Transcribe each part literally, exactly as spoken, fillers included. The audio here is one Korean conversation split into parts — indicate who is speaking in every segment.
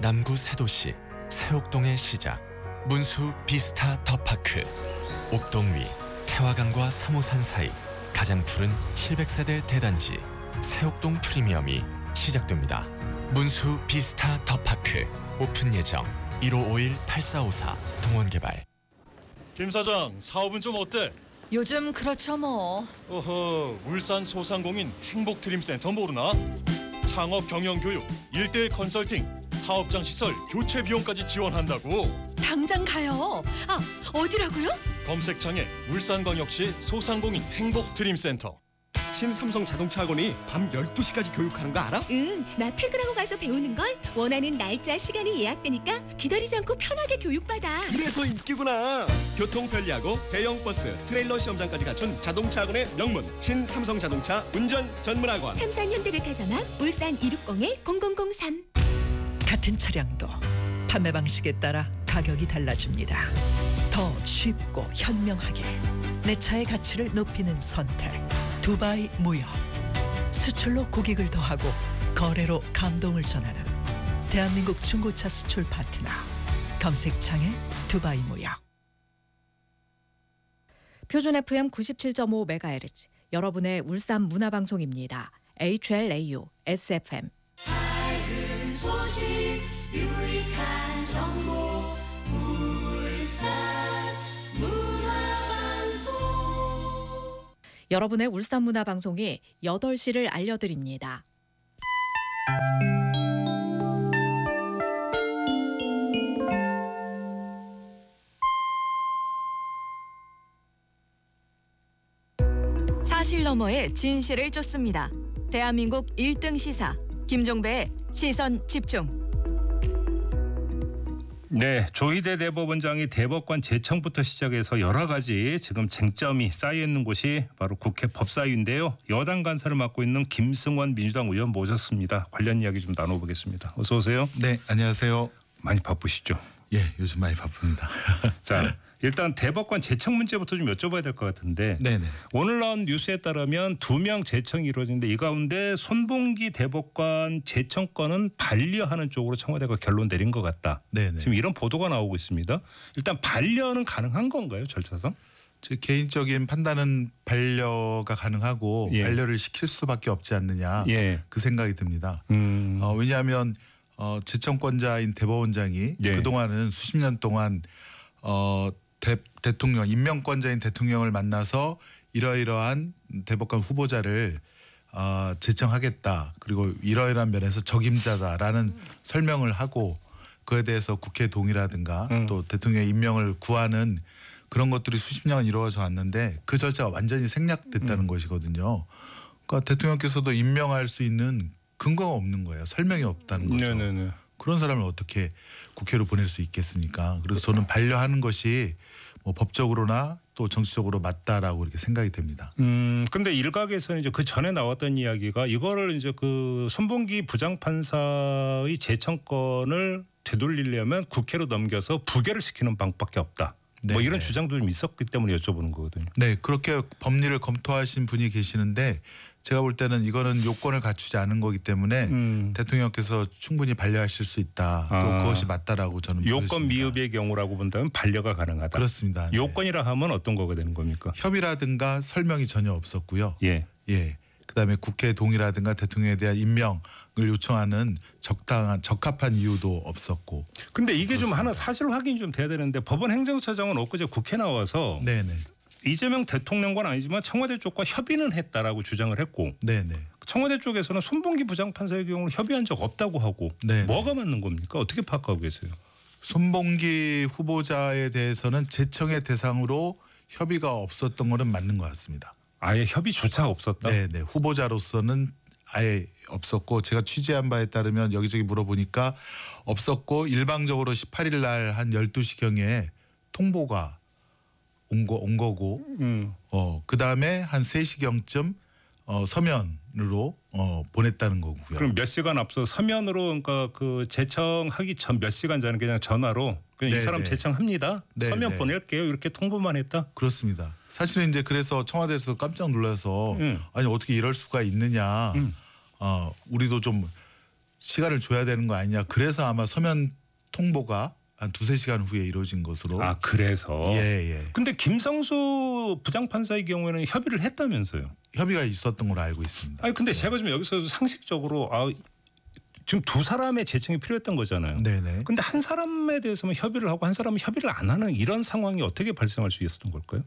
Speaker 1: 남구 세도시 새옥동의 시작 문수 비스타 더파크. 옥동 위 태화강과 삼호산 사이 가장 푸른 칠백 세대 대단지 새옥동 프리미엄이 시작됩니다. 문수 비스타 더파크 오픈 예정 일오오일 팔사오사 동원개발.
Speaker 2: 김 사장, 사업은 좀 어때?
Speaker 3: 요즘 그렇죠 뭐.
Speaker 2: 어허, 울산 소상공인 행복드림센터 모르나? 창업 경영 교육, 일대일 컨설팅, 사업장 시설 교체 비용까지 지원한다고.
Speaker 3: 당장 가요. 아, 어디라고요?
Speaker 2: 검색창에 울산광역시 소상공인 행복드림센터.
Speaker 4: 신삼성 자동차 학원이 밤 열두 시까지 교육하는 거 알아?
Speaker 5: 응, 나 퇴근하고 가서 배우는걸. 원하는 날짜, 시간이 예약되니까 기다리지 않고 편하게 교육받아.
Speaker 4: 그래서 인기구나. 교통 편리하고 대형 버스, 트레일러 시험장까지 갖춘 자동차 학원의 명문 신삼성 자동차 운전 전문 학원.
Speaker 5: 삼산 현대백화점 앞 울산 이육공일 공공공삼.
Speaker 6: 같은 차량도 판매 방식에 따라 가격이 달라집니다. 더 쉽고 현명하게 내 차의 가치를 높이는 선택. 두바이 무역. 수출로 고객을 더하고 거래로 감동을 전하는 대한민국 중고차 수출 파트너. 검색창에 두바이 무역.
Speaker 7: 표준 에프엠 구십칠 점 오 메가헤르츠 여러분의 울산 문화방송입니다. 에이치엘에이유 에스에프엠.
Speaker 8: 밝은 소식 유익한 정보 울산 문화방송.
Speaker 7: 여러분의 울산 문화방송이 여덟 시를 알려드립니다.
Speaker 3: 사실 너머의 진실을 쫓습니다. 대한민국 일 등 시사 김종배의 시선 집중.
Speaker 9: 네, 조희대 대법원장이 대법관 재청부터 시작해서 여러 가지 지금 쟁점이 쌓여 있는 곳이 바로 국회 법사위인데요. 여당 간사를 맡고 있는 김승원 민주당 의원 모셨습니다. 관련 이야기 좀 나눠보겠습니다. 어서 오세요.
Speaker 10: 네, 안녕하세요.
Speaker 9: 많이 바쁘시죠?
Speaker 10: 예, 요즘 많이 바쁩니다.
Speaker 9: 자, 일단 대법관 재청 문제부터 좀 여쭤봐야 될 것 같은데.
Speaker 10: 네네.
Speaker 9: 오늘 나온 뉴스에 따르면 두 명 재청이 이루어지는데 이 가운데 손봉기 대법관 재청권은 반려하는 쪽으로 청와대가 결론 내린 것 같다.
Speaker 10: 네네.
Speaker 9: 지금 이런 보도가 나오고 있습니다. 일단 반려는 가능한 건가요, 절차상?
Speaker 10: 제 개인적인 판단은 반려가 가능하고
Speaker 9: 예.
Speaker 10: 반려를 시킬 수밖에 없지 않느냐
Speaker 9: 예.
Speaker 10: 그 생각이 듭니다.
Speaker 9: 음.
Speaker 10: 어, 왜냐하면 어, 재청권자인 대법원장이
Speaker 9: 예.
Speaker 10: 그동안은 수십 년 동안 어, 대, 대통령 임명권자인 대통령을 만나서 이러이러한 대법관 후보자를 어, 제청하겠다. 그리고 이러이러한 면에서 적임자다라는 설명을 하고 그에 대해서 국회 동의라든가
Speaker 9: 음.
Speaker 10: 또 대통령의 임명을 구하는 그런 것들이 수십 년 이루어져 왔는데 그 절차가 완전히 생략됐다는
Speaker 9: 음.
Speaker 10: 것이거든요. 그러니까 대통령께서도 임명할 수 있는 근거가 없는 거예요. 설명이 없다는 거죠.
Speaker 9: 네네네.
Speaker 10: 그런 사람을 어떻게 국회로 보낼 수 있겠습니까? 그래서 저는 반려하는 것이 뭐 법적으로나 또 정치적으로 맞다라고 이렇게 생각이 됩니다.
Speaker 9: 음, 근데 일각에서는 이제 그 전에 나왔던 이야기가 이거를 이제 그 손봉기 부장판사의 재청권을 되돌리려면 국회로 넘겨서 부결을 시키는 방법밖에 없다.
Speaker 10: 네,
Speaker 9: 뭐 이런
Speaker 10: 네.
Speaker 9: 주장도 좀 있었기 때문에 여쭤보는 거거든요.
Speaker 10: 네, 그렇게 법리를 검토하신 분이 계시는데 제가 볼 때는 이거는 요건을 갖추지 않은 거기 때문에
Speaker 9: 음.
Speaker 10: 대통령께서 충분히 반려하실 수 있다. 또
Speaker 9: 아.
Speaker 10: 그것이 맞다라고 저는
Speaker 9: 요건
Speaker 10: 보여집니다.
Speaker 9: 미흡의 경우라고 본다면 반려가 가능하다.
Speaker 10: 그렇습니다. 네.
Speaker 9: 요건이라 하면 어떤 거가 되는 겁니까?
Speaker 10: 협의라든가 설명이 전혀 없었고요.
Speaker 9: 예.
Speaker 10: 예. 그다음에 국회 동의라든가 대통령에 대한 임명을 요청하는 적당한 적합한 이유도 없었고.
Speaker 9: 근데 이게 좀
Speaker 10: 그렇습니다.
Speaker 9: 하나 사실 확인이 좀 돼야 되는데 법원 행정처장은 엊그제 국회 나와서
Speaker 10: 네네.
Speaker 9: 이재명 대통령과는 아니지만 청와대 쪽과 협의는 했다라고 주장을 했고
Speaker 10: 네네.
Speaker 9: 청와대 쪽에서는 손봉기 부장판사의 경우는 협의한 적 없다고 하고
Speaker 10: 네네.
Speaker 9: 뭐가 맞는 겁니까? 어떻게 파악하고 계세요?
Speaker 10: 손봉기 후보자에 대해서는 재청의 대상으로 협의가 없었던 거는 맞는 것 같습니다.
Speaker 9: 아예 협의조차 없었다?
Speaker 10: 네네. 후보자로서는 아예 없었고 제가 취재한 바에 따르면 여기저기 물어보니까 없었고 일방적으로 십팔 일 날 한 열두 시경에 통보가 온, 거, 온 거고
Speaker 9: 음.
Speaker 10: 어, 그다음에 한 세 시경쯤 어, 서면으로 어, 보냈다는 거고요.
Speaker 9: 그럼 몇 시간 앞서 서면으로 그러니까 그 재청하기 전 몇 시간 전에 그냥 전화로 그냥 이
Speaker 10: 네,
Speaker 9: 사람
Speaker 10: 네.
Speaker 9: 재청합니다.
Speaker 10: 네,
Speaker 9: 서면
Speaker 10: 네.
Speaker 9: 보낼게요. 이렇게 통보만 했다.
Speaker 10: 그렇습니다. 사실은 이제 그래서 청와대에서 깜짝 놀라서
Speaker 9: 음.
Speaker 10: 아니 어떻게 이럴 수가 있느냐.
Speaker 9: 음.
Speaker 10: 어, 우리도 좀 시간을 줘야 되는 거 아니냐. 그래서 아마 서면 통보가 한 두세 시간 후에 이루어진 것으로.
Speaker 9: 아 그래서.
Speaker 10: 예, 예.
Speaker 9: 근데 김성수 부장판사의 경우에는 협의를 했다면서요?
Speaker 10: 협의가 있었던 걸로 알고 있습니다.
Speaker 9: 아니 근데 제가 좀 여기서 상식적으로 아 지금 두 사람의 재청이 필요했던 거잖아요.
Speaker 10: 네네.
Speaker 9: 근데 한 사람에 대해서만 협의를 하고 한 사람은 협의를 안 하는 이런 상황이 어떻게 발생할 수 있었던 걸까요?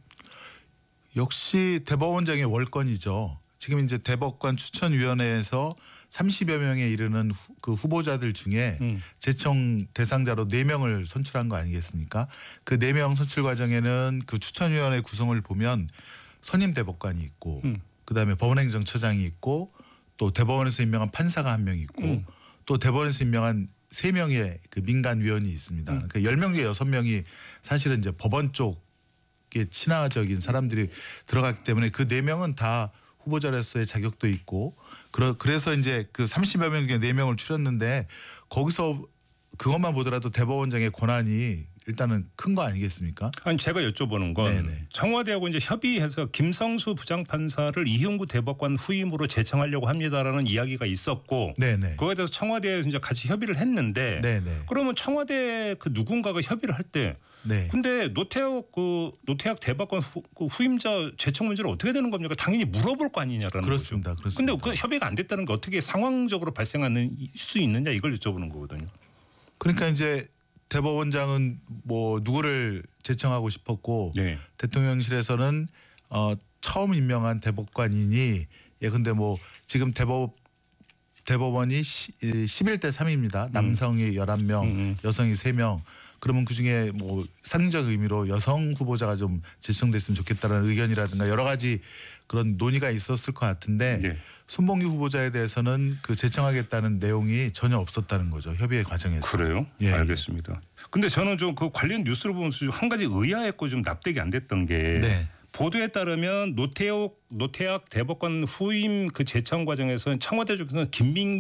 Speaker 10: 역시 대법원장의 월권이죠. 지금 이제 대법관 추천위원회에서 삼십여 명에 이르는 후, 그 후보자들 중에
Speaker 9: 음.
Speaker 10: 재청 대상자로 네 명을 선출한 거 아니겠습니까? 그 네 명 선출 과정에는 그 추천위원회 구성을 보면 선임 대법관이 있고
Speaker 9: 음.
Speaker 10: 그다음에 법원행정처장이 있고 또 대법원에서 임명한 판사가 한 명 있고
Speaker 9: 음.
Speaker 10: 또 대법원에서 임명한 세 명의 그 민간 위원이 있습니다.
Speaker 9: 음.
Speaker 10: 그러니까 열 명 중에 여섯 명이 사실은 이제 법원 쪽에 친화적인 사람들이 들어갔기 때문에 그 네 명은 다 후보자로서의 자격도 있고 그래서 이제 그 삼십여 명 중에 네 명을 추렸는데 거기서 그것만 보더라도 대법원장의 권한이 일단은 큰 거 아니겠습니까?
Speaker 9: 아니 제가 여쭤보는 건
Speaker 10: 네네.
Speaker 9: 청와대하고 이제 협의해서 김성수 부장판사를 이형구 대법관 후임으로 제청하려고 합니다라는 이야기가 있었고
Speaker 10: 네네.
Speaker 9: 그거에 대해서 청와대에서 이제 같이 협의를 했는데
Speaker 10: 네네.
Speaker 9: 그러면 청와대 그 누군가가 협의를 할 때
Speaker 10: 네.
Speaker 9: 근데 노태혁 그 노태혁 대법관 후, 그 후임자 제청 문제는 어떻게 되는 겁니까? 당연히 물어볼 거 아니냐라는
Speaker 10: 그렇습니다.
Speaker 9: 거죠.
Speaker 10: 그렇습니다.
Speaker 9: 근데 그 협의가 안 됐다는 게 어떻게 상황적으로 발생하는 수 있느냐 이걸 여쭤보는 거거든요.
Speaker 10: 그러니까 이제 대법원장은 뭐 누구를 제청하고 싶었고
Speaker 9: 네.
Speaker 10: 대통령실에서는 어 처음 임명한 대법관이니 예 근데 뭐 지금 대법 대법원이 십일 대 삼입니다. 남성이 열한 명,
Speaker 9: 음.
Speaker 10: 여성이 세 명. 그러면 그중에 뭐 상징적 의미로 여성 후보자가 좀 제청됐으면 좋겠다는 의견이라든가 여러 가지 그런 논의가 있었을 것 같은데
Speaker 9: 네.
Speaker 10: 손봉규 후보자에 대해서는 그 제청하겠다는 내용이 전혀 없었다는 거죠. 협의의 과정에서.
Speaker 9: 그래요?
Speaker 10: 예,
Speaker 9: 알겠습니다. 근데 저는 좀 그 관련 뉴스를 보면서 한 가지 의아했고 좀 납득이 안 됐던 게
Speaker 10: 네.
Speaker 9: 보도에 따르면 노태혁 노태혁 대법관 후임 그 제청 과정에서는 청와대 쪽에서는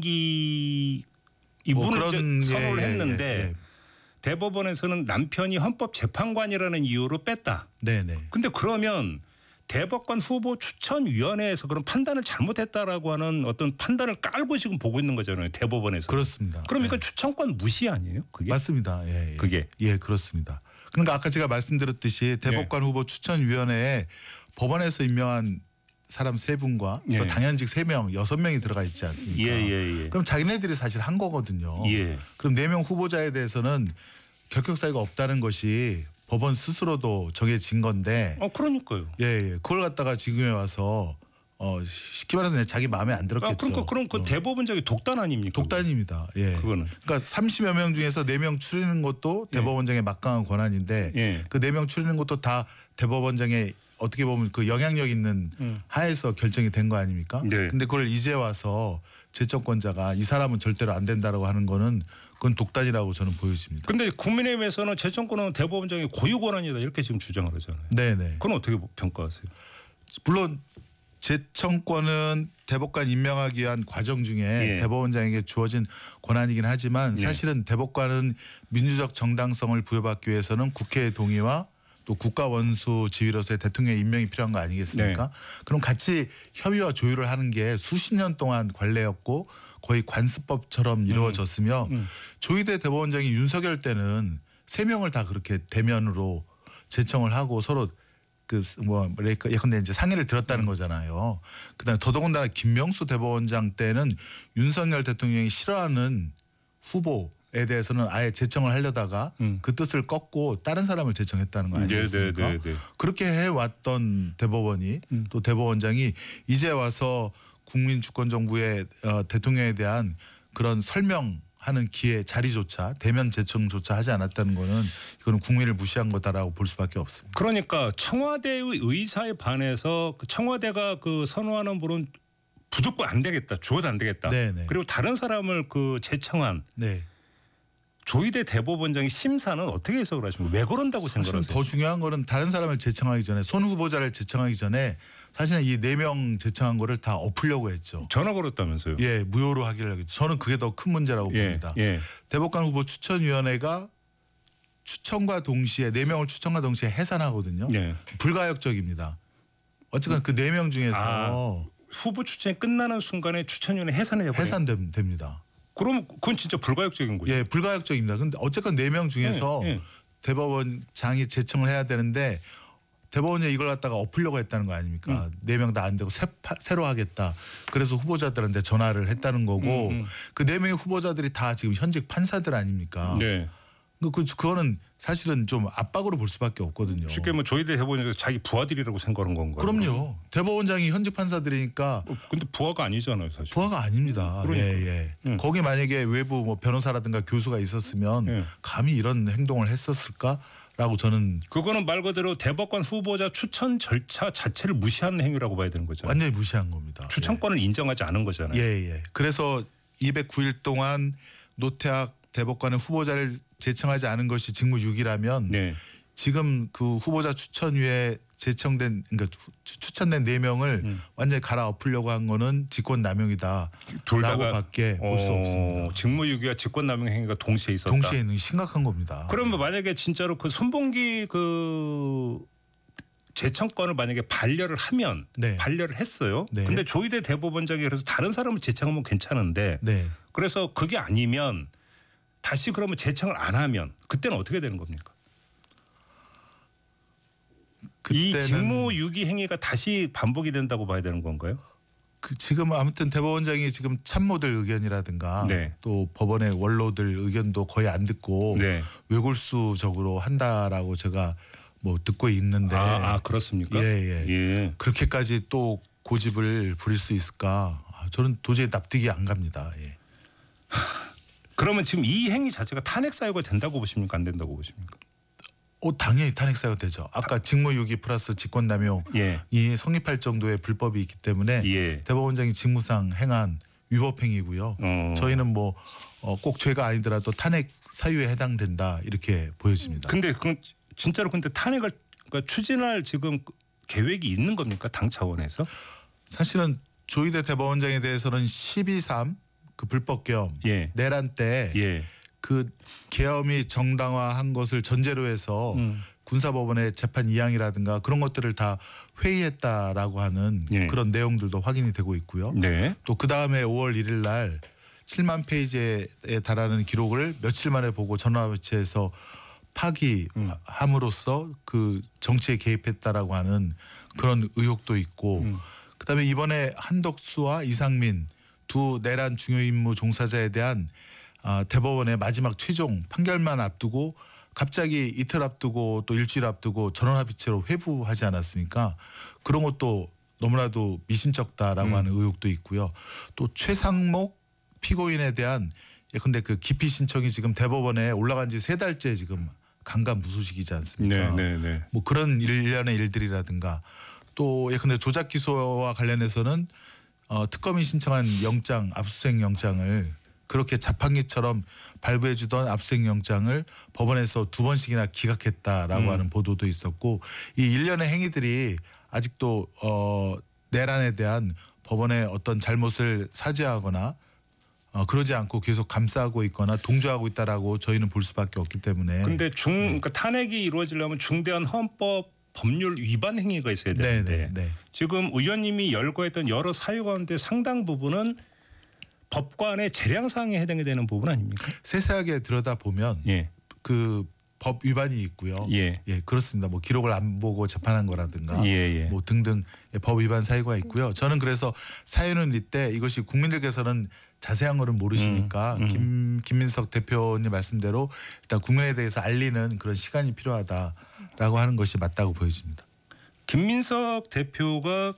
Speaker 9: 김민기 이분을
Speaker 10: 뭐 그런,
Speaker 9: 이제 선호를
Speaker 10: 예, 예,
Speaker 9: 했는데
Speaker 10: 예, 예.
Speaker 9: 대법원에서는 남편이 헌법재판관이라는 이유로 뺐다.
Speaker 10: 네네.
Speaker 9: 근데 그러면 대법관 후보 추천위원회에서 그런 판단을 잘못했다라고 하는 어떤 판단을 깔고 지금 보고 있는 거잖아요. 대법원에서.
Speaker 10: 그렇습니다.
Speaker 9: 그럼 이건
Speaker 10: 네.
Speaker 9: 추천권 무시 아니에요? 그게?
Speaker 10: 맞습니다. 예, 예.
Speaker 9: 그게?
Speaker 10: 예, 그렇습니다. 그러니까 아까 제가 말씀드렸듯이 대법관 후보 추천위원회에 법원에서 임명한 사람 세 분과
Speaker 9: 예.
Speaker 10: 또 당연직 세 명, 여섯 명이 들어가 있지 않습니까?
Speaker 9: 예, 예, 예.
Speaker 10: 그럼 자기네들이 사실 한 거거든요.
Speaker 9: 예.
Speaker 10: 그럼 네 명 후보자에 대해서는 결격 사유가 없다는 것이 법원 스스로도 정해진 건데
Speaker 9: 어, 그러니까요.
Speaker 10: 예, 예. 그걸 갖다가 지금에 와서 어, 쉽게 말해서 그냥 자기 마음에 안 들었겠죠.
Speaker 9: 아, 그러니까 그럼 그
Speaker 10: 어.
Speaker 9: 대법원장이 독단 아닙니까?
Speaker 10: 독단입니다. 예.
Speaker 9: 그거는.
Speaker 10: 그러니까 삼십여 명 중에서 네 명 추리는 것도 대법원장의 막강한 권한인데
Speaker 9: 예.
Speaker 10: 그 네 명 추리는 것도 다 대법원장의 어떻게 보면 그 영향력 있는
Speaker 9: 음.
Speaker 10: 하에서 결정이 된 거 아닙니까?
Speaker 9: 네.
Speaker 10: 근데 그걸 이제 와서 제청권자가 이 사람은 절대로 안 된다라고 하는 거는 그건 독단이라고 저는 보여집니다.
Speaker 9: 근데 국민의힘에서는 재청권은 대법원장의 고유 권한이다 이렇게 지금 주장을 하잖아요.
Speaker 10: 네네.
Speaker 9: 그건 어떻게 평가하세요?
Speaker 10: 물론 재청권은 대법관 임명하기 위한 과정 중에
Speaker 9: 예.
Speaker 10: 대법원장에게 주어진 권한이긴 하지만 사실은 대법관은 민주적 정당성을 부여받기 위해서는 국회의 동의와 또 국가원수 지위로서의 대통령의 임명이 필요한 거 아니겠습니까?
Speaker 9: 네.
Speaker 10: 그럼 같이 협의와 조율을 하는 게 수십 년 동안 관례였고 거의 관습법처럼 이루어졌으며
Speaker 9: 음. 음.
Speaker 10: 조희대 대법원장이 윤석열 때는 세 명을 다 그렇게 대면으로 제청을 하고 서로 그뭐 예컨대 이제 상의를 들었다는 거잖아요. 그다음에 더더군다나 김명수 대법원장 때는 윤석열 대통령이 싫어하는 후보에 대해서는 아예 제청을 하려다가
Speaker 9: 음.
Speaker 10: 그 뜻을 꺾고 다른 사람을 제청했다는 거 아니겠습니까?
Speaker 9: 네, 네, 네, 네.
Speaker 10: 그렇게 해왔던 대법원이
Speaker 9: 음.
Speaker 10: 또 대법원장이 이제 와서 국민 주권 정부의 어, 대통령에 대한 그런 설명하는 기회 자리조차 대면 제청조차 하지 않았다는 거는 이거는 국민을 무시한 거다라고 볼 수밖에 없습니다.
Speaker 9: 그러니까 청와대의 의사에 반해서 청와대가 그 선호하는 분은 무조건 안 되겠다. 주어도 안 되겠다.
Speaker 10: 네네.
Speaker 9: 그리고 다른 사람을 그 제청한
Speaker 10: 네.
Speaker 9: 조희대 대법원장의 심사는 어떻게 해석을 하십니까? 왜 그런다고
Speaker 10: 사실은
Speaker 9: 생각하세요?
Speaker 10: 더 중요한 거는 다른 사람을 제청하기 전에 손 후보자를 제청하기 전에 사실은 이 네 명 제청한 거를 다 엎으려고 했죠.
Speaker 9: 전화 걸었다면서요?
Speaker 10: 예, 무효로 하기를 하겠죠. 저는 그게 더 큰 문제라고
Speaker 9: 예,
Speaker 10: 봅니다.
Speaker 9: 예.
Speaker 10: 대법관 후보 추천위원회가 추천과 동시에 네 명을 추천과 동시에 해산하거든요.
Speaker 9: 예.
Speaker 10: 불가역적입니다. 어쨌든 그 네 명 중에서
Speaker 9: 아, 후보 추천이 끝나는 순간에 추천위원회 해산이 돼버려요?
Speaker 10: 해산됩니다.
Speaker 9: 그럼 그건 진짜 불가역적인 거죠.
Speaker 10: 예, 불가역적입니다. 근데 어쨌건 네 명 중에서
Speaker 9: 예, 예.
Speaker 10: 대법원장이 제청을 해야 되는데 대법원장이 이걸 갖다가 엎으려고 했다는 거 아닙니까? 네 명 다 안 되고 새, 파, 새로 하겠다. 그래서 후보자들한테 전화를 했다는 거고
Speaker 9: 음, 음.
Speaker 10: 그 네 명의 후보자들이 다 지금 현직 판사들 아닙니까?
Speaker 9: 네.
Speaker 10: 그, 그 그거는 사실은 좀 압박으로 볼 수밖에 없거든요.
Speaker 9: 쉽게 뭐 조희대 대법원장이 자기 부하들이라고 생각하는 건가요?
Speaker 10: 그럼요. 대법원장이 현직 판사들이니까
Speaker 9: 어, 근데 부하가 아니잖아요, 사실.
Speaker 10: 부하가 아닙니다.
Speaker 9: 그러니까.
Speaker 10: 예, 예.
Speaker 9: 음.
Speaker 10: 거기 만약에 외부 뭐 변호사라든가 교수가 있었으면
Speaker 9: 예.
Speaker 10: 감히 이런 행동을 했었을까라고 저는
Speaker 9: 그거는 말 그대로 대법관 후보자 추천 절차 자체를 무시하는 행위라고 봐야 되는 거죠.
Speaker 10: 완전히 무시한 겁니다.
Speaker 9: 추천권을 인정하지 않은 거잖아요.
Speaker 10: 예, 예. 그래서 이백구 일 동안 노태학 대법관의 후보자를 제청하지 않은 것이 직무유기라면
Speaker 9: 네.
Speaker 10: 지금 그 후보자 추천위에 제청된 그러니까 추- 추천된 네 명을
Speaker 9: 음.
Speaker 10: 완전히 갈아엎으려고 한 거는 직권남용이다.
Speaker 9: 둘 다가
Speaker 10: 라고밖에 볼 수
Speaker 9: 어,
Speaker 10: 없습니다.
Speaker 9: 직무유기와 직권남용 행위가 동시에 있었다.
Speaker 10: 동시에 있는 게 심각한 겁니다.
Speaker 9: 그러면 만약에 진짜로 그 손봉기 그 재청권을 만약에 반려를 하면
Speaker 10: 네.
Speaker 9: 반려를 했어요.
Speaker 10: 네.
Speaker 9: 근데 조희대 대법원장이 그래서 다른 사람을 제청하면 괜찮은데
Speaker 10: 네.
Speaker 9: 그래서 그게 아니면 다시 그러면 제청을 안 하면 그때는 어떻게 되는 겁니까? 이
Speaker 10: 그때는
Speaker 9: 직무유기 행위가 다시 반복이 된다고 봐야 되는 건가요?
Speaker 10: 그 지금 아무튼 대법원장이 지금 참모들 의견이라든가
Speaker 9: 네.
Speaker 10: 또 법원의 원로들 의견도 거의 안 듣고
Speaker 9: 네.
Speaker 10: 외골수적으로 한다라고 제가 뭐 듣고 있는데
Speaker 9: 아, 아 그렇습니까?
Speaker 10: 예, 예.
Speaker 9: 예.
Speaker 10: 그렇게까지 또 고집을 부릴 수 있을까? 아, 저는 도저히 납득이 안 갑니다. 예.
Speaker 9: 그러면 지금 이 행위 자체가 탄핵 사유가 된다고 보십니까? 안 된다고 보십니까?
Speaker 10: 어, 당연히 탄핵 사유가 되죠. 아까 직무유기 플러스 직권남용이
Speaker 9: 예.
Speaker 10: 성립할 정도의 불법이 있기 때문에
Speaker 9: 예.
Speaker 10: 대법원장이 직무상 행한 위법행위고요.
Speaker 9: 어.
Speaker 10: 저희는 뭐 꼭 죄가 아니더라도 탄핵 사유에 해당된다 이렇게 보여집니다.
Speaker 9: 근데 그건 진짜로 근데 탄핵을 그러니까 추진할 지금 계획이 있는 겁니까? 당 차원에서?
Speaker 10: 사실은 조희대 대법원장에 대해서는 십이 삼 그 불법 계엄
Speaker 9: 예.
Speaker 10: 내란 때
Speaker 9: 예.
Speaker 10: 그 계엄이 정당화한 것을 전제로 해서
Speaker 9: 음.
Speaker 10: 군사법원의 재판 이양이라든가 그런 것들을 다 회의했다라고 하는
Speaker 9: 예.
Speaker 10: 그런 내용들도 확인이 되고 있고요.
Speaker 9: 네.
Speaker 10: 또 그 다음에 오월 일일 날 칠만 페이지에 달하는 기록을 며칠 만에 보고 전화배치해서 파기함으로써 그 정치에 개입했다라고 하는 그런 의혹도 있고
Speaker 9: 음.
Speaker 10: 그다음에 이번에 한덕수와 이상민 두 내란 중요 임무 종사자에 대한 아, 대법원의 마지막 최종 판결만 앞두고 갑자기 이틀 앞두고 또 일주일 앞두고 전원합의체로 회부하지 않았습니까? 그런 것도 너무나도 미심쩍다라고
Speaker 9: 음.
Speaker 10: 하는 의혹도 있고요. 또 최상목 피고인에 대한 예컨대 그 기피 신청이 지금 대법원에 올라간 지 세 달째 지금 강간무소식이지 않습니까?
Speaker 9: 네, 네, 네.
Speaker 10: 뭐 그런 일련의 일들이라든가 또 예컨대 조작 기소와 관련해서는 어, 특검이 신청한 영장 압수수색 영장을 그렇게 자판기처럼 발부해주던 압수수색 영장을 법원에서 두 번씩이나 기각했다라고
Speaker 9: 음.
Speaker 10: 하는 보도도 있었고 이 일련의 행위들이 아직도 어, 내란에 대한 법원의 어떤 잘못을 사죄하거나 어, 그러지 않고 계속 감싸고 있거나 동조하고 있다라고 저희는 볼 수밖에 없기 때문에.
Speaker 9: 근데 중 그러니까 탄핵이 이루어지려면 중대한 헌법 법률 위반 행위가 있어야 되는데
Speaker 10: 네, 네, 네.
Speaker 9: 지금 의원님이 열거했던 여러 사유 가운데 상당 부분은 법관의 재량 사항에 해당이 되는 부분 아닙니까?
Speaker 10: 세세하게 들여다 보면
Speaker 9: 예.
Speaker 10: 그 법 위반이 있고요.
Speaker 9: 예.
Speaker 10: 예, 그렇습니다. 뭐 기록을 안 보고 재판한 거라든가
Speaker 9: 예, 예.
Speaker 10: 뭐 등등 법 위반 사유가 있고요. 저는 그래서 사유는 이때 이것이 국민들께서는 자세한 거는 모르시니까
Speaker 9: 음, 음.
Speaker 10: 김 김민석 대표님 말씀대로 일단 국민에 대해서 알리는 그런 시간이 필요하다라고 하는 것이 맞다고 보여집니다.
Speaker 9: 김민석 대표가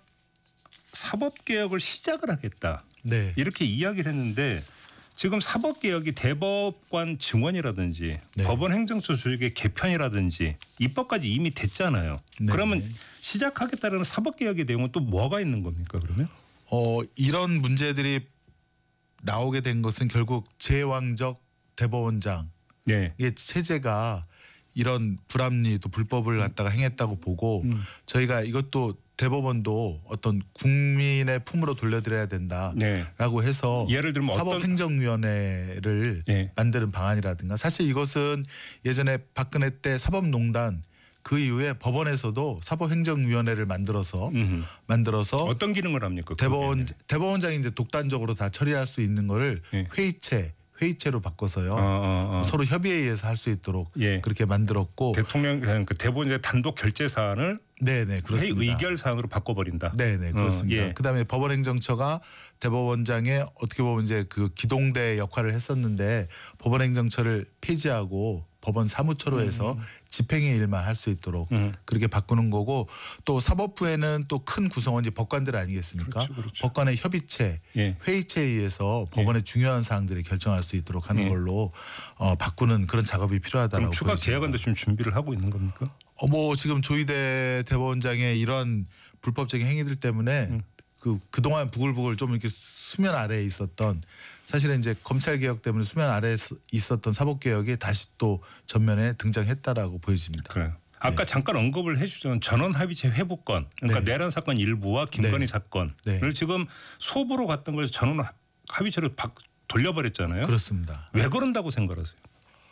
Speaker 9: 사법개혁을 시작을 하겠다.
Speaker 10: 네.
Speaker 9: 이렇게 이야기를 했는데 지금 사법개혁이 대법관 증원이라든지
Speaker 10: 네.
Speaker 9: 법원 행정처 조직의 개편이라든지 입법까지 이미 됐잖아요.
Speaker 10: 네.
Speaker 9: 그러면 시작하겠다는 사법개혁의 내용은 또 뭐가 있는 겁니까 그러면?
Speaker 10: 어, 이런 문제들이 나오게 된 것은 결국 제왕적 대법원장
Speaker 9: 네.
Speaker 10: 이게 체제가 이런 불합리 또 불법을 갖다가 행했다고 보고
Speaker 9: 음.
Speaker 10: 저희가 이것도 대법원도 어떤 국민의 품으로 돌려드려야 된다라고
Speaker 9: 네.
Speaker 10: 해서
Speaker 9: 예를 들면 어떤-
Speaker 10: 사법행정위원회를
Speaker 9: 네.
Speaker 10: 만드는 방안이라든가 사실 이것은 예전에 박근혜 때 사법농단 그 이후에 법원에서도 사법행정위원회를 만들어서
Speaker 9: 음흠.
Speaker 10: 만들어서
Speaker 9: 어떤 기능을 합니까?
Speaker 10: 대법원
Speaker 9: 그게?
Speaker 10: 대법원장이 이제 독단적으로 다 처리할 수 있는 거를
Speaker 9: 예.
Speaker 10: 회의체 회의체로 바꿔서요.
Speaker 9: 어, 어, 어.
Speaker 10: 서로 협의에 의해서 할 수 있도록
Speaker 9: 예.
Speaker 10: 그렇게 만들었고
Speaker 9: 대통령 그 대법원의 단독 결재 사안을
Speaker 10: 네네
Speaker 9: 회의
Speaker 10: 그렇습니다.
Speaker 9: 의결 사안으로 바꿔버린다.
Speaker 10: 네네 그렇습니다.
Speaker 9: 어, 예.
Speaker 10: 그다음에 법원행정처가 대법원장의 어떻게 보면 이제 그 기동대 역할을 했었는데 법원행정처를 폐지하고 법원 사무처로 해서 집행의 일만 할 수 있도록
Speaker 9: 음.
Speaker 10: 그렇게 바꾸는 거고 또 사법부에는 또 큰 구성원이 법관들 아니겠습니까?
Speaker 9: 그렇죠, 그렇죠.
Speaker 10: 법관의 협의체,
Speaker 9: 예.
Speaker 10: 회의체에 의해서 법원의 중요한 사항들이 결정할 수 있도록 하는
Speaker 9: 예.
Speaker 10: 걸로 어, 바꾸는 그런 작업이 필요하다고
Speaker 9: 그럼 추가
Speaker 10: 보여집니다.
Speaker 9: 계약안도 지금 준비를 하고 있는 겁니까?
Speaker 10: 어, 뭐 지금 조희대 대법원장의 이런 불법적인 행위들 때문에
Speaker 9: 음.
Speaker 10: 그 그동안 부글부글 좀 이렇게 수면 아래에 있었던 사실은 이제 검찰 개혁 때문에 수면 아래에 있었던 사법 개혁이 다시 또 전면에 등장했다라고 보여집니다.
Speaker 9: 그래요. 아까 잠깐 언급을 해주던 전원 합의체 회부권, 그러니까
Speaker 10: 네.
Speaker 9: 내란 사건 일부와 김건희
Speaker 10: 네.
Speaker 9: 사건을
Speaker 10: 네.
Speaker 9: 지금 소부로 갔던 걸 전원 합의체로 박 돌려버렸잖아요.
Speaker 10: 그렇습니다.
Speaker 9: 왜 그런다고 생각하세요?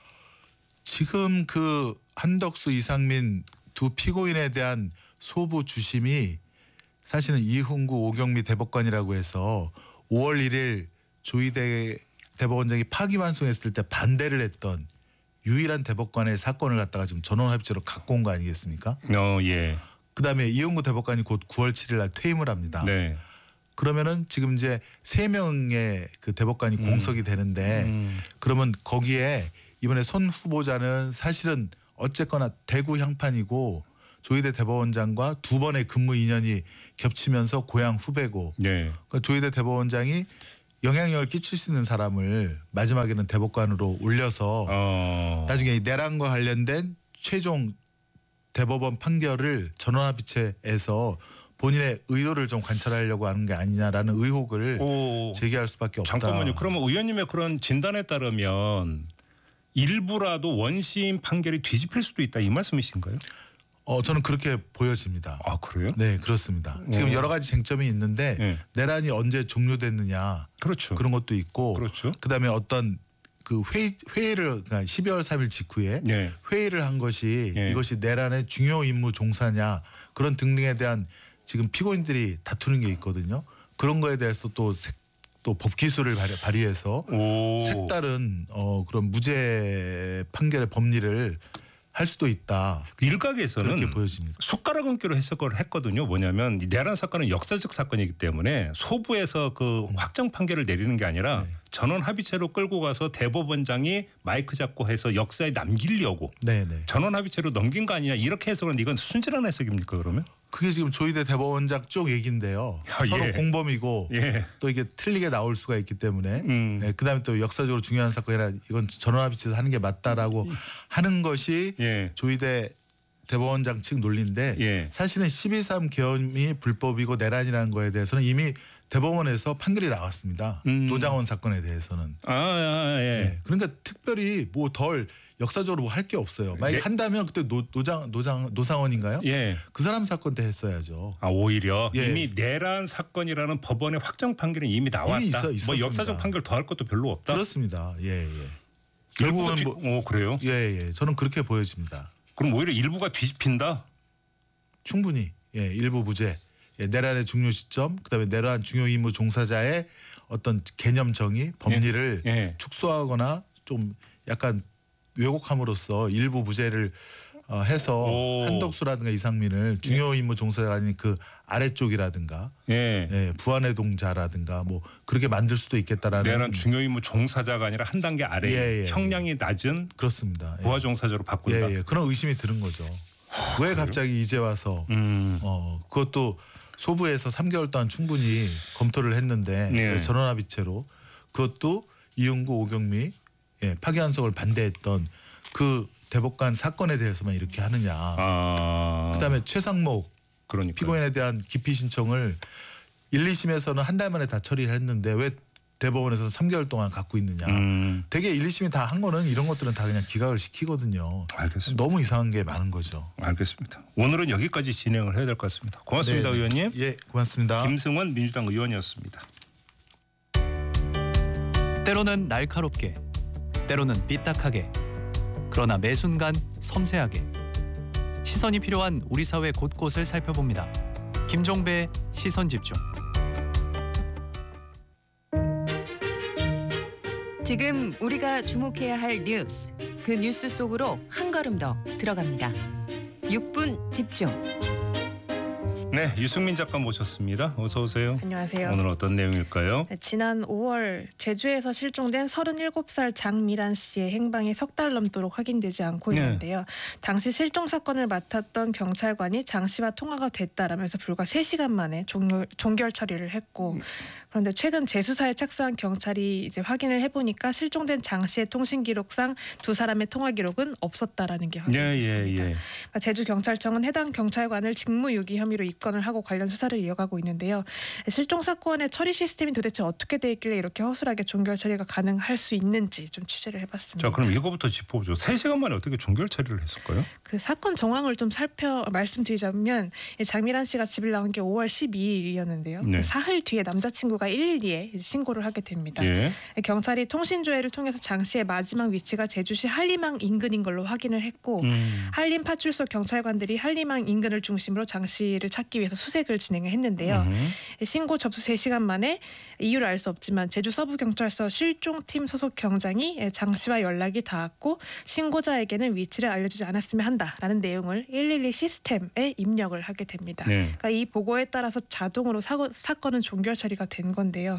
Speaker 10: 지금 그 한덕수, 이상민 두 피고인에 대한 소부 주심이 사실은 이훈구, 오경미 대법관이라고 해서 오월 일일 조희대 대법원장이 파기환송했을 때 반대를 했던 유일한 대법관의 사건을 갖다가 지금 전원합의체로 갖고 온 거 아니겠습니까?
Speaker 9: 어, 예.
Speaker 10: 그다음에 이훈구 대법관이 곧 구월 칠일 날 퇴임을 합니다.
Speaker 9: 네.
Speaker 10: 그러면은 지금 이제 세 명의 그 대법관이
Speaker 9: 음.
Speaker 10: 공석이 되는데
Speaker 9: 음.
Speaker 10: 그러면 거기에 이번에 손 후보자는 사실은 어쨌거나 대구 향판이고 조희대 대법원장과 두 번의 근무 인연이 겹치면서 고향 후배고
Speaker 9: 네.
Speaker 10: 그러니까 조희대 대법원장이 영향력을 끼칠 수 있는 사람을 마지막에는 대법관으로 올려서
Speaker 9: 어.
Speaker 10: 나중에 이 내란과 관련된 최종 대법원 판결을 전원합의체에서 본인의 의도를 좀 관찰하려고 하는 게 아니냐라는 의혹을
Speaker 9: 오.
Speaker 10: 제기할 수밖에 없다.
Speaker 9: 잠깐만요. 그러면 의원님의 그런 진단에 따르면 일부라도 원심 판결이 뒤집힐 수도 있다 이 말씀이신가요?
Speaker 10: 어, 저는 그렇게 보여집니다.
Speaker 9: 아 그래요?
Speaker 10: 네, 그렇습니다. 지금
Speaker 9: 어.
Speaker 10: 여러 가지 쟁점이 있는데
Speaker 9: 네.
Speaker 10: 내란이 언제 종료됐느냐
Speaker 9: 그렇죠.
Speaker 10: 그런 것도 있고
Speaker 9: 그렇죠.
Speaker 10: 그다음에 어떤 그 회의, 회의를 그러니까 십이월 삼일 직후에
Speaker 9: 네.
Speaker 10: 회의를 한 것이
Speaker 9: 네.
Speaker 10: 이것이 내란의 중요 임무 종사냐 그런 등등에 대한 지금 피고인들이 다투는 게 있거든요. 그런 거에 대해서 또 색, 또 법기술을 발휘, 발휘해서
Speaker 9: 오.
Speaker 10: 색다른 어, 그런 무죄 판결의 법리를 할 수도 있다.
Speaker 9: 일각에서는
Speaker 10: 그렇게 보여집니다.
Speaker 9: 숟가락 얹기로 해석을 했거든요. 뭐냐면 이 내란 사건은 역사적 사건이기 때문에 소부에서 그 확정 판결을 내리는 게 아니라
Speaker 10: 네.
Speaker 9: 전원 합의체로 끌고 가서 대법원장이 마이크 잡고 해서 역사에 남기려고
Speaker 10: 네네.
Speaker 9: 전원 합의체로 넘긴 거 아니냐 이렇게 해석은 이건 순진한 해석입니까 그러면?
Speaker 10: 그게 지금 조희대 대법원장 쪽 얘기인데요.
Speaker 9: 아,
Speaker 10: 서로
Speaker 9: 예.
Speaker 10: 공범이고
Speaker 9: 예.
Speaker 10: 또 이게 틀리게 나올 수가 있기 때문에
Speaker 9: 음.
Speaker 10: 네, 그다음에 또 역사적으로 중요한 사건이라 이건 전원합의체에서 하는 게 맞다라고 하는 것이
Speaker 9: 예.
Speaker 10: 조희대 대법원장 측 논리인데
Speaker 9: 예.
Speaker 10: 사실은 십이 삼 계엄이 불법이고 내란이라는 거에 대해서는 이미 대법원에서 판결이 나왔습니다.
Speaker 9: 음.
Speaker 10: 노장원 사건에 대해서는.
Speaker 9: 아, 아 예.
Speaker 10: 네. 그러니까 특별히 뭐 덜 역사적으로 뭐 할 게 없어요. 만약
Speaker 9: 네.
Speaker 10: 한다면 그때 노, 노장 노장 노상원인가요?
Speaker 9: 예.
Speaker 10: 그 사람 사건 때 했어야죠.
Speaker 9: 아 오히려
Speaker 10: 예.
Speaker 9: 이미 내란 사건이라는 법원의 확정 판결은 이미 나왔다.
Speaker 10: 이미 있어-
Speaker 9: 뭐
Speaker 10: 있었습니다.
Speaker 9: 역사적 판결 더 할 것도 별로 없다.
Speaker 10: 그렇습니다. 예, 예.
Speaker 9: 일부가
Speaker 10: 결국은
Speaker 9: 뒤...
Speaker 10: 뭐,
Speaker 9: 오 그래요?
Speaker 10: 예, 예. 저는 그렇게 보여집니다.
Speaker 9: 그럼 오히려 일부가 뒤집힌다.
Speaker 10: 충분히 예, 일부 무죄. 예, 내란의 중요 시점, 그다음에 내란 중요 임무 종사자의 어떤 개념 정의, 법리를
Speaker 9: 예, 예.
Speaker 10: 축소하거나 좀 약간 왜곡함으로써 일부 무죄를 어, 해서
Speaker 9: 오.
Speaker 10: 한덕수라든가 이상민을 중요 임무 종사자가 아닌 그 아래쪽이라든가
Speaker 9: 예.
Speaker 10: 예, 부안의 동자라든가 뭐 그렇게 만들 수도 있겠다라는
Speaker 9: 내란 중요 임무 종사자가 아니라 한 단계 아래
Speaker 10: 예, 예.
Speaker 9: 형량이 낮은
Speaker 10: 그렇습니다. 예.
Speaker 9: 부하 종사자로 바꾼다.
Speaker 10: 예, 예. 그런 의심이 드는 거죠. 왜 갑자기 이제 와서
Speaker 9: 음.
Speaker 10: 어, 그것도 소부에서 삼 개월 동안 충분히 검토를 했는데
Speaker 9: 네.
Speaker 10: 전원합의체로 그것도 이용구 오경미 예, 파기환송을 반대했던 그 대법관 사건에 대해서만 이렇게 하느냐.
Speaker 9: 아.
Speaker 10: 그다음에 최상목
Speaker 9: 그러니까
Speaker 10: 피고인에 대한 기피 신청을 일, 이심에서는 한 달 만에 다 처리를 했는데 왜 대법원에서는 삼 개월 동안 갖고 있느냐.
Speaker 9: 음.
Speaker 10: 되게 일, 이심이 다 한 거는 이런 것들은 다 그냥 기각을 시키거든요.
Speaker 9: 알겠습니다.
Speaker 10: 너무 이상한 게 많은 거죠.
Speaker 9: 알겠습니다. 오늘은 여기까지 진행을 해야 될 것 같습니다. 고맙습니다,
Speaker 10: 네.
Speaker 9: 의원님.
Speaker 10: 예, 고맙습니다.
Speaker 9: 김승원 민주당 의원이었습니다.
Speaker 11: 때로는 날카롭게, 때로는 삐딱하게, 그러나 매 순간 섬세하게 시선이 필요한 우리 사회 곳곳을 살펴봅니다. 김종배의 시선 집중.
Speaker 12: 지금 우리가 주목해야 할 뉴스, 그 뉴스 속으로 한 걸음 더 들어갑니다. 육 분 집중.
Speaker 9: 네, 유승민 작가 모셨습니다. 어서 오세요.
Speaker 13: 안녕하세요.
Speaker 9: 오늘 어떤 내용일까요?
Speaker 13: 네, 지난 오월 제주에서 실종된 서른일곱 살 장미란 씨의 행방이 석 달 넘도록 확인되지 않고
Speaker 9: 네.
Speaker 13: 있는데요. 당시 실종 사건을 맡았던 경찰관이 장 씨와 통화가 됐다라면서 불과 세 시간 만에 종결, 종결 처리를 했고 그런데 최근 재수사에 착수한 경찰이 이제 확인을 해보니까 실종된 장 씨의 통신 기록상 두 사람의 통화 기록은 없었다라는 게 확인됐습니다.
Speaker 9: 예, 예, 예.
Speaker 13: 그러니까 제주경찰청은 해당 경찰관을 직무유기 혐의로 입건을 하고 관련 수사를 이어가고 있는데요. 실종 사건의 처리 시스템이 도대체 어떻게 돼 있길래 이렇게 허술하게 종결 처리가 가능할 수 있는지 좀 취재를 해봤습니다.
Speaker 9: 자, 그럼 이거부터 짚어보죠. 세 시간 만에 어떻게 종결 처리를 했을까요?
Speaker 13: 그 사건 정황을 좀 살펴 말씀드리자면 장미란 씨가 집을 나온 게 오월 십이일이었는데요.
Speaker 9: 네.
Speaker 13: 그 사흘 뒤에 남자친구가 일 일 뒤에 신고를 하게 됩니다.
Speaker 9: 예.
Speaker 13: 경찰이 통신조회를 통해서 장 씨의 마지막 위치가 제주시 한림항 인근인 걸로 확인을 했고
Speaker 9: 음.
Speaker 13: 한림 파출소 경찰관들이 한림항 인근을 중심으로 장 씨를 찾기 위해서 수색을 진행했는데요.
Speaker 9: 음.
Speaker 13: 신고 접수 세 시간 만에 이유를 알 수 없지만 제주 서부경찰서 실종팀 소속 경장이 장 씨와 연락이 닿았고 신고자에게는 위치를 알려주지 않았으면 한다라는 내용을 일일이 시스템에 입력을 하게 됩니다.
Speaker 9: 네.
Speaker 13: 그러니까 이 보고에 따라서 자동으로 사고, 사건은 종결 처리가 된 건데요.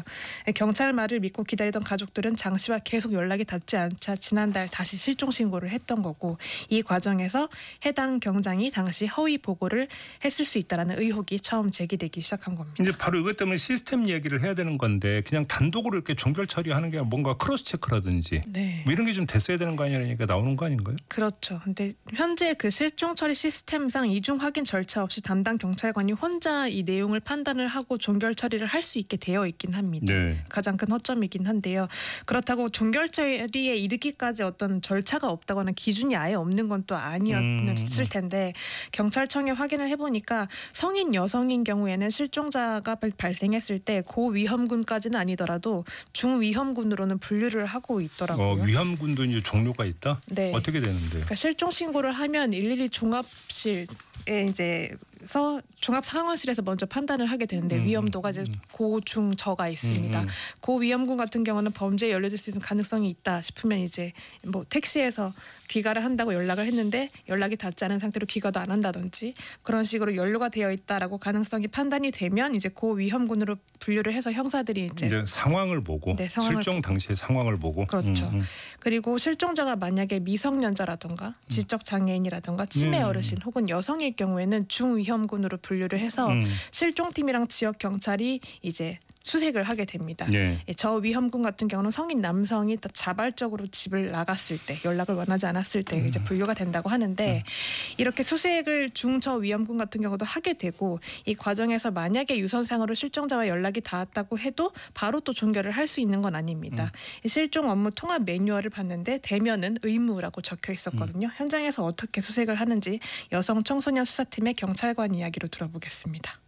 Speaker 13: 경찰 말을 믿고 기다리던 가족들은 장 씨와 계속 연락이 닿지 않자 지난달 다시 실종 신고를 했던 거고 이 과정에서 해당 경장이 당시 허위 보고를 했을 수 있다라는 의혹이 처음 제기되기 시작한 겁니다.
Speaker 9: 이제 바로 이것 때문에 시스템 얘기를 해야 되는 건데 그냥 단독으로 이렇게 종결 처리하는 게 뭔가 크로스 체크라든지
Speaker 13: 네.
Speaker 9: 뭐 이런 게 좀 됐어야 되는 거 아니냐는 얘기가 나오는 거 아닌가요?
Speaker 13: 그렇죠. 근데 현재 그 실종 처리 시스템상 이중 확인 절차 없이 담당 경찰관이 혼자 이 내용을 판단을 하고 종결 처리를 할 수 있게 되어 있긴 합니다.
Speaker 9: 네.
Speaker 13: 가장 큰 허점이긴 한데요. 그렇다고 종결 처리에 이르기까지 어떤 절차가 없다거나 기준이 아예 없는 건 또 아니었을 텐데 경찰청에 확인을 해보니까 성인 여성인 경우에는 실종자가 발생했을 때 고위험군까지는 아니더라도 중위험군으로는 분류를 하고 있더라고요.
Speaker 9: 어, 위험군도 이제 종류가 있다?
Speaker 13: 네.
Speaker 9: 어떻게 되는데요?
Speaker 13: 그러니까 실종 신고를 하면 일일이 종합실에 이제 서 종합 상황실에서 먼저 판단을 하게 되는데
Speaker 9: 음,
Speaker 13: 위험도가 이제 고, 중, 저가 있습니다.
Speaker 9: 음, 음.
Speaker 13: 고위험군 같은 경우는 범죄에 연루될 수 있는 가능성이 있다 싶으면 이제 뭐 택시에서 귀가를 한다고 연락을 했는데 연락이 닿지 않은 상태로 귀가도 안 한다든지 그런 식으로 연루가 되어 있다라고 가능성이 판단이 되면 이제 고위험군으로 분류를 해서 형사들이 이제,
Speaker 9: 이제 상황을 보고
Speaker 13: 네, 상황을
Speaker 9: 실종 당시의 상황을 보고
Speaker 13: 그렇죠.
Speaker 9: 음, 음.
Speaker 13: 그리고 실종자가 만약에 미성년자라던가 지적 장애인이라든가 치매
Speaker 9: 음.
Speaker 13: 어르신 혹은 여성일 경우에는 중위험군으로 분류를 해서
Speaker 9: 음.
Speaker 13: 실종팀이랑 지역 경찰이 이제 수색을 하게 됩니다.
Speaker 9: 네.
Speaker 13: 저위험군 같은 경우는 성인 남성이 자발적으로 집을 나갔을 때 연락을 원하지 않았을 때 이제 분류가 된다고 하는데 이렇게 수색을 중저위험군 같은 경우도 하게 되고 이 과정에서 만약에 유선상으로 실종자와 연락이 닿았다고 해도 바로 또 종결을 할 수 있는 건 아닙니다. 이 실종 업무 통합 매뉴얼을 봤는데 대면은 의무라고 적혀 있었거든요.
Speaker 9: 음.
Speaker 13: 현장에서 어떻게 수색을 하는지 여성 청소년 수사팀의 경찰관 이야기로 들어보겠습니다.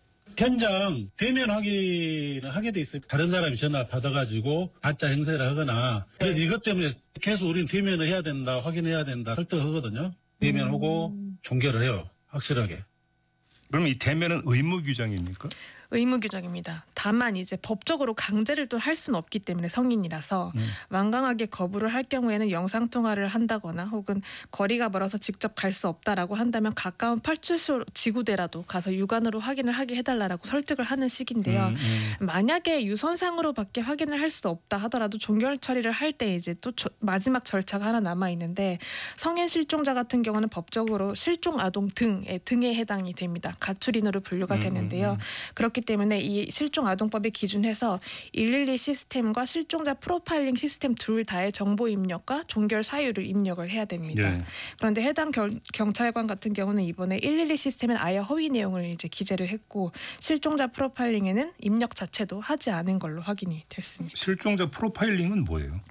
Speaker 14: 현장 대면 확인을 하게 돼 있어요. 다른 사람이 전화 받아가지고 가짜 행세를 하거나 그래서 이것 때문에 계속 우리는 대면을 해야 된다, 확인해야 된다 설득하거든요. 대면하고 음. 종결을 해요. 확실하게.
Speaker 9: 그럼 이 대면은 의무 규정입니까?
Speaker 13: 의무 규정입니다. 다만 이제 법적으로 강제를 또 할 수는 없기 때문에 성인이라서
Speaker 9: 음.
Speaker 13: 완강하게 거부를 할 경우에는 영상 통화를 한다거나 혹은 거리가 멀어서 직접 갈 수 없다라고 한다면 가까운 파출소 지구대라도 가서 육안으로 확인을 하게 해달라고 설득을 하는 식인데요.
Speaker 9: 음, 음.
Speaker 13: 만약에 유선상으로밖에 확인을 할 수 없다 하더라도 종결 처리를 할 때 이제 또 저, 마지막 절차가 하나 남아 있는데 성인 실종자 같은 경우는 법적으로 실종 아동 등의 등에 해당이 됩니다. 가출인으로 분류가
Speaker 9: 음,
Speaker 13: 되는데요.
Speaker 9: 음.
Speaker 13: 그렇기 때문에 이 실종 아동법에 기준해서 일일이 시스템과 실종자 프로파일링 시스템 둘 다의 정보 입력과 종결 사유를 입력을 해야 됩니다.
Speaker 9: 예.
Speaker 13: 그런데 해당 경, 경찰관 같은 경우는 이번에 일일이 시스템엔 아예 허위 내용을 이제 기재를 했고 실종자 프로파일링에는 입력 자체도 하지 않은 걸로 확인이 됐습니다.
Speaker 9: 실종자 프로파일링은 뭐예요?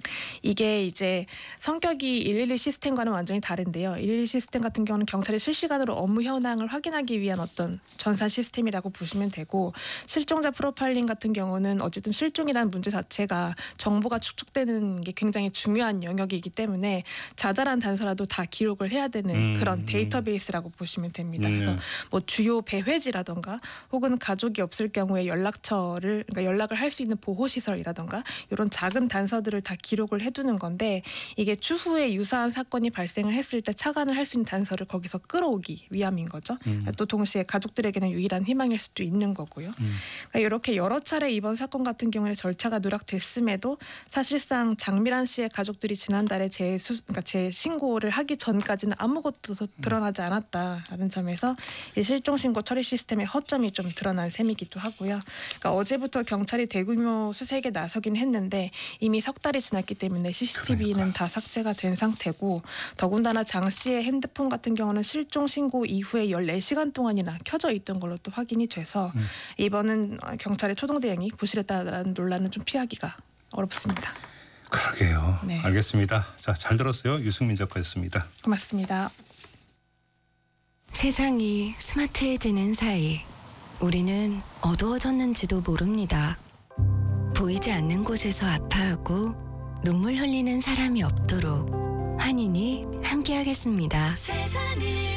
Speaker 13: 이게 이제 성격이 일일이 시스템과는 완전히 다른데요. 일일이 시스템 같은 경우는 경찰이 실시간으로 업무 현황을 확인하기 위한 어떤 전산 시스템이라고 보시면 되고, 실종자 프로파일링 같은 경우는 어쨌든 실종이라는 문제 자체가 정보가 축적되는 게 굉장히 중요한 영역이기 때문에 자잘한 단서라도 다 기록을 해야 되는
Speaker 15: 음,
Speaker 13: 그런 데이터베이스라고 보시면 됩니다.
Speaker 15: 음.
Speaker 13: 그래서 뭐 주요 배회지라던가 혹은 가족이 없을 경우에 연락처를, 그러니까 연락을 할 수 있는 보호시설이라던가 이런 작은 단서들을 다 기록을 해두는 건데, 이게 추후에 유사한 사건이 발생을 했을 때 착안을 할 수 있는 단서를 거기서 끌어오기 위함인 거죠.
Speaker 15: 음.
Speaker 13: 또 동시에 가족들에게는 유일한 희망일 수도 있는 거고요.
Speaker 15: 음.
Speaker 13: 그러니까 이렇게 여러 차례 이번 사건 같은 경우에 절차가 누락됐음에도 사실상 장미란 씨의 가족들이 지난달에 재수, 그러니까 재신고를 하기 전까지는 아무것도 드러나지 않았다라는 점에서 이 실종 신고 처리 시스템의 허점이 좀 드러난 셈이기도 하고요. 그러니까 어제부터 경찰이 대규모 수색에 나서긴 했는데 이미 석 달이 지났기 때문에 씨씨티비는 그러니까. 다 삭제가 된 상태고, 더군다나 장 씨의 핸드폰 같은 경우는 실종 신고 이후에 열네 시간 동안이나 켜져 있던 걸로 또 확인이 돼서
Speaker 9: 음.
Speaker 13: 이번은 경찰의 초동 대응이 부실했다라는 논란은 좀 피하기가 어렵습니다.
Speaker 9: 그러게요.
Speaker 13: 네.
Speaker 9: 알겠습니다. 자, 잘 들었어요. 유승민 작가였습니다.
Speaker 13: 고맙습니다.
Speaker 16: 세상이 스마트해지는 사이 우리는 어두워졌는지도 모릅니다. 보이지 않는 곳에서 아파하고 눈물 흘리는 사람이 없도록 환인이 함께하겠습니다.
Speaker 8: 세상을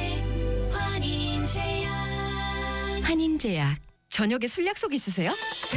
Speaker 8: 환하게 환인제약.
Speaker 16: 환인제약.
Speaker 17: 저녁에 술 약속 있으세요?